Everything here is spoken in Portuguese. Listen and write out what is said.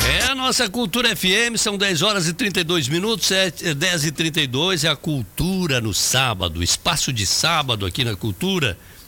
É a nossa Cultura FM, são 10 horas e 32 minutos, 10 e 32 é a Cultura no sábado, espaço de sábado aqui na Cultura.